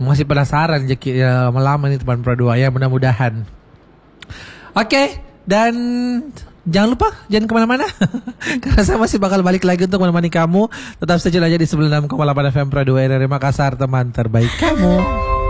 Masih penasaran lama nih teman Pro 2 ya, mudah-mudahan. Oke, dan jangan lupa jangan kemana-mana karena saya masih bakal balik lagi untuk menemani kamu. Tetap stay tune aja di 96,8 FM Pro 2 RRI Makassar, teman terbaik kamu.